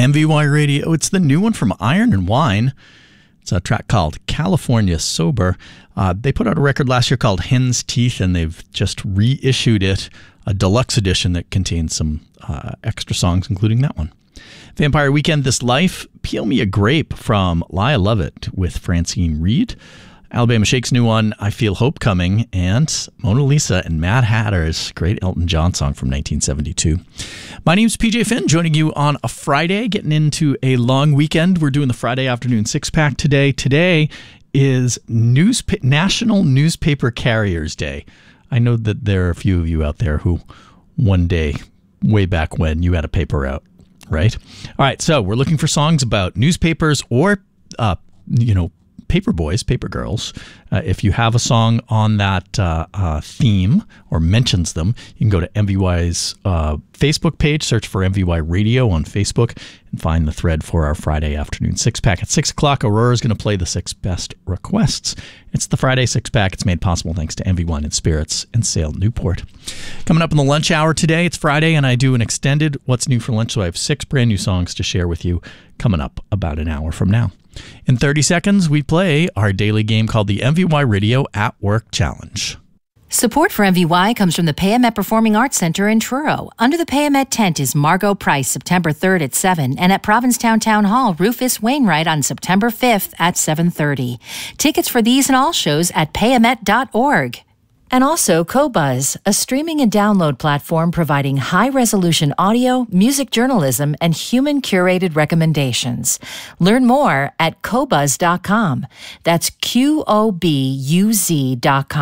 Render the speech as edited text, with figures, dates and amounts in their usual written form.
MVY Radio. It's the new one from Iron and Wine. It's a track called California Sober. They put out a record last year called Hen's Teeth, and they've just reissued it, a deluxe edition that contains some extra songs, including that one. Vampire Weekend, This Life, Peel Me a Grape from Lie Lovett with Francine Reed. Alabama Shake's new one, I Feel Hope Coming, and Mona Lisa and Mad Hatter's great Elton John song from 1972. My name's PJ Finn, joining you on a Friday, getting into a long weekend. We're doing the Friday afternoon six-pack today. Today is National Newspaper Carriers Day. I know that there are a few of you out there who one day, way back when, you had a paper out, right? All right, so we're looking for songs about newspapers or, paper boys, paper girls. If you have a song on that theme or mentions them, you can go to MVY's Facebook page, search for MVY Radio on Facebook, and find the thread for our Friday afternoon six-pack. At 6 o'clock, Aurora's going to play the 6 best requests. It's the Friday six-pack. It's made possible thanks to MV Wine and Spirits in Sale, Newport. Coming up in the lunch hour today, it's Friday, and I do an extended What's New for Lunch, so I have 6 brand new songs to share with you coming up about an hour from now. In 30 seconds, we play our daily game called the MVY Radio at Work Challenge. Support for MVY comes from the Payamet Performing Arts Center in Truro. Under the Payamet tent is Margot Price, September 3rd at 7, and at Provincetown Town Hall, Rufus Wainwright on September 5th at 7:30. Tickets for these and all shows at payamet.org. And also Qobuz, a streaming and download platform providing high-resolution audio, music journalism, and human-curated recommendations. Learn more at qobuz.com. That's QOBUZ.com.